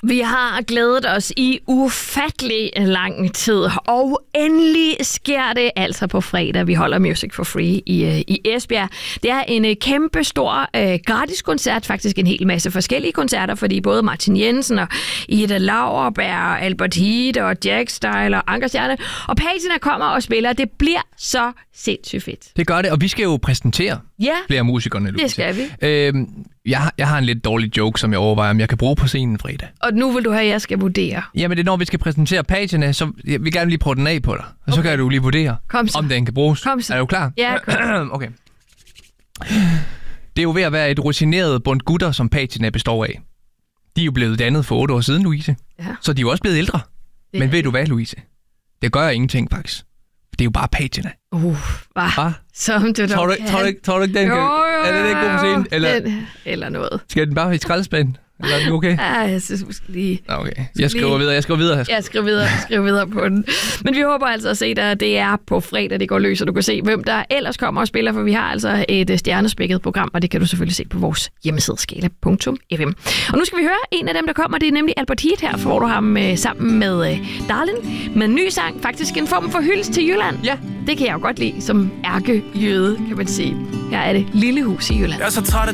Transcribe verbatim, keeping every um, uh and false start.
Vi har glædet os i ufattelig lang tid, og endelig sker det altså på fredag. Vi holder Music for Free i, i Esbjerg. Det er en kæmpe stor øh, gratis koncert, faktisk en hel masse forskellige koncerter, fordi både Martin Jensen og Ida Lauerberg, Albert Heat og Jack Style og Anker Stjerne og Patina kommer og spiller. Det bliver så sindssygt fedt. Det gør det, og vi skal jo præsentere ja, flere musikerne. Det skal vi. Øhm, jeg, har, jeg har en lidt dårlig joke, som jeg overvejer, om jeg kan bruge på scenen fredag. Og nu vil du have, at jeg skal vurdere. Jamen, det er når vi skal præsentere Patina, så jeg vil gerne lige prøve den af på dig. Og okay. Så kan du lige vurdere, om den kan bruges. Kom så. Er du klar? Ja, kom. Okay. Det er jo ved at være et rutineret bund gutter, som Patina består af. De er jo blevet dannet for otte år siden, Louise. Ja. Så de er jo også blevet ældre. Det Men ved du hvad, Louise? Det gør ingenting, faktisk. Det er jo bare Patina. Uh, hvad? Som du tror, du, tror, du, tror du ikke, den kan... Jo, jo, er det ikke god på scenen? Eller, den, eller noget. Skal den bare i skraldespanden? Eller er den okay? Ja, jeg synes måske lige... Okay, jeg skriver lige... videre, jeg skriver videre. Jeg skriver videre, jeg skriver videre på den. Men vi håber altså at se dig. Det er på fredag, det går løs, og du kan se, hvem der ellers kommer og spiller, for vi har altså et stjernespækket program, og det kan du selvfølgelig se på vores hjemmeside skala punktum f m. Og nu skal vi høre en af dem, der kommer, det er nemlig Albert Heat her, hvor du ham øh, sammen med øh, Darlin, med en ny sang, faktisk en form for hyldest til Jylland. Ja. Det kan jeg jo godt lide, som ærkejøde, kan man sige. Her er det Lille Hus i Jylland. Jeg er så træt af